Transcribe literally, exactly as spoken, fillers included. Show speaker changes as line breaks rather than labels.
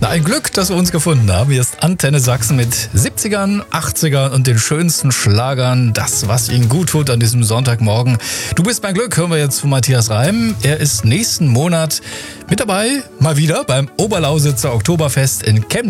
ein Glück, dass wir uns gefunden haben. Hier ist Antenne Sachsen mit siebzigern, achtzigern und den schönsten Schlagern. Das, was Ihnen gut tut an diesem Sonntagmorgen. Du bist mein Glück, hören wir jetzt von Matthias Reim. Er ist nächsten Monat mit dabei, mal wieder beim Oberlausitzer Oktoberfest in Chemnitz.